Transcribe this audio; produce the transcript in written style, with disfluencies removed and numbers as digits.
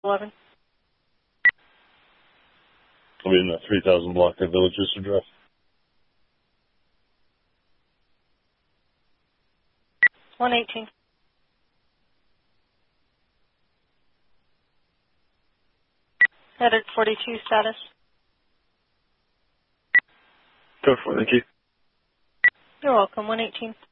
11. I'll be in that 3000 block of Villages address. 118. Headed 42 status. Go for it, thank you. You're welcome, 118.